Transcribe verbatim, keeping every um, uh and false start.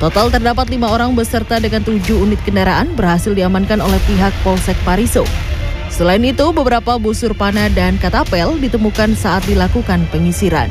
Total terdapat lima orang beserta dengan tujuh unit kendaraan berhasil diamankan oleh pihak Polsek Pariso. Selain itu, beberapa busur panah dan katapel ditemukan saat dilakukan penyisiran.